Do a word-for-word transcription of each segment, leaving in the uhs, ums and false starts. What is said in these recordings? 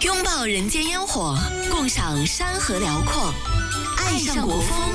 拥抱人间烟火，共赏山河辽阔，爱上国风。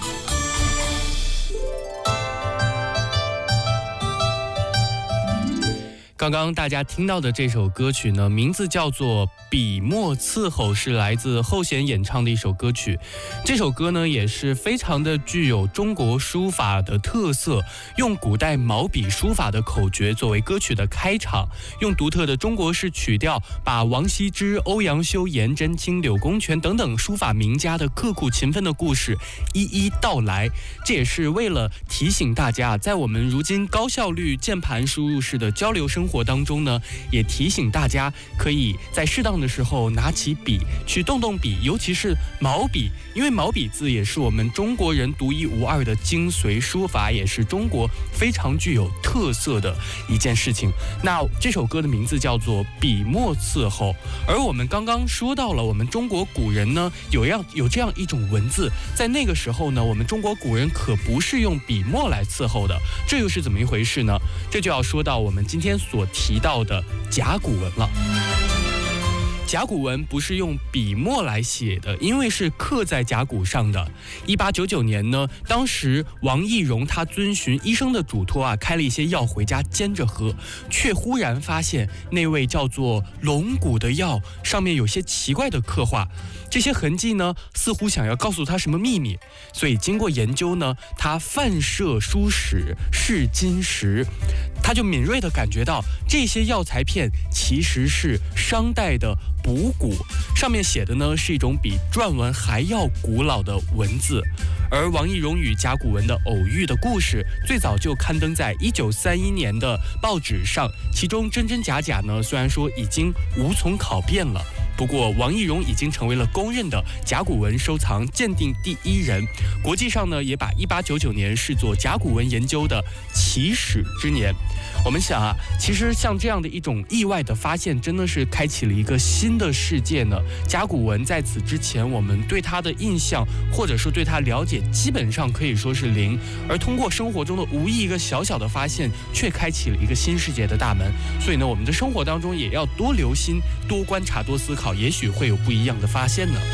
刚刚大家听到的这首歌曲呢，名字叫做《笔墨伺候》，是来自后弦演唱的一首歌曲。这首歌呢，也是非常的具有中国书法的特色，用古代毛笔书法的口诀作为歌曲的开场，用独特的中国式曲调，把王羲之、欧阳修、颜真卿、柳公权等等书法名家的刻苦勤奋的故事一一道来。这也是为了提醒大家，在我们如今高效率键盘输入式的交流生活当中呢，也提醒大家可以在适当的时候拿起笔去动动笔，尤其是毛笔，因为毛笔字也是我们中国人独一无二的精髓书法，也是中国非常具有特色的一件事情。那这首歌的名字叫做《笔墨伺候》，而我们刚刚说到了，我们中国古人呢有样有这样一种文字，在那个时候呢，我们中国古人可不是用笔墨来伺候的，这又是怎么一回事呢？这就要说到我们今天所提到的甲骨文了。甲骨文不是用笔墨来写的，因为是刻在甲骨上的。一八九九年呢，当时王懿荣他遵循医生的嘱托啊，开了一些药回家煎着喝，却忽然发现那味叫做龙骨的药上面有些奇怪的刻画，这些痕迹呢，似乎想要告诉他什么秘密。所以经过研究呢，他泛摄书史，试金石，他就敏锐地感觉到这些药材片其实是商代的卜骨，上面写的呢是一种比篆文还要古老的文字。而王懿荣与甲骨文的偶遇的故事，最早就刊登在一九三一年的报纸上，其中真真假假呢，虽然说已经无从考辨了，不过王懿荣已经成为了公认的甲骨文收藏鉴定第一人，国际上呢也把一八九九年视作甲骨文研究的起始之年。我们想啊，其实像这样的一种意外的发现，真的是开启了一个新的世界呢。甲骨文在此之前，我们对它的印象或者说对它了解，基本上可以说是零。而通过生活中的无意一个小小的发现，却开启了一个新世界的大门。所以呢，我们的生活当中也要多留心、多观察、多思考，也许会有不一样的发现呢。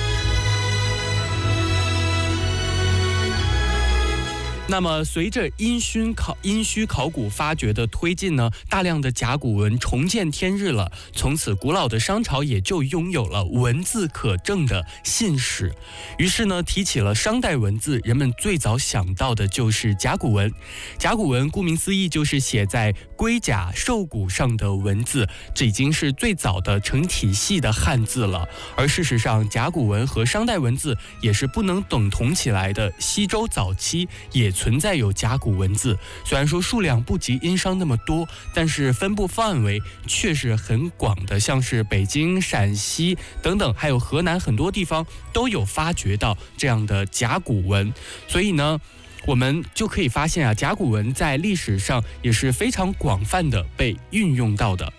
那么随着殷墟考殷墟考古发掘的推进呢，大量的甲骨文重见天日了。从此，古老的商朝也就拥有了文字可证的信史。于是呢，提起了商代文字，人们最早想到的就是甲骨文。甲骨文顾名思义就是写在龟甲兽骨上的文字，这已经是最早的成体系的汉字了。而事实上，甲骨文和商代文字也是不能等同起来的。西周早期也存在有甲骨文字，虽然说数量不及殷商那么多，但是分布范围却是很广的，像是北京、陕西等等，还有河南很多地方都有发掘到这样的甲骨文。所以呢，我们就可以发现啊，甲骨文在历史上也是非常广泛的被运用到的。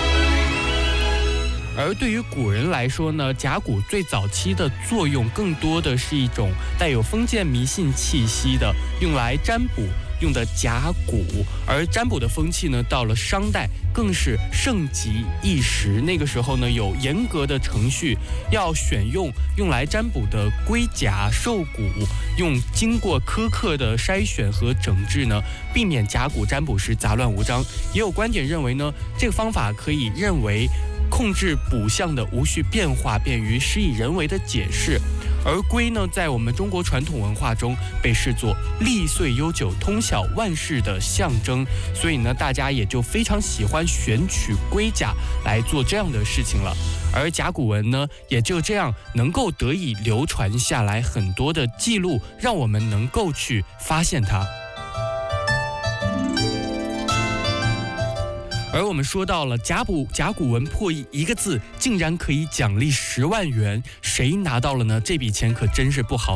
而对于古人来说呢，甲骨最早期的作用更多的是一种带有封建迷信气息的，用来占卜用的甲骨。而占卜的风气呢，到了商代更是盛极一时。那个时候呢，有严格的程序，要选用用来占卜的龟甲兽骨，用经过苛刻的筛选和整治呢，避免甲骨占卜时杂乱无章。也有观点认为呢，这个方法可以认为控制卜象的无序变化，便于施以人为的解释。而龟呢，在我们中国传统文化中被视作历岁悠久、通晓万事的象征，所以呢，大家也就非常喜欢选取龟甲来做这样的事情了。而甲骨文呢，也就这样能够得以流传下来很多的记录，让我们能够去发现它。而我们说到了甲骨甲骨文破译一个字，竟然可以奖励十万元，谁拿到了呢？这笔钱可真是不好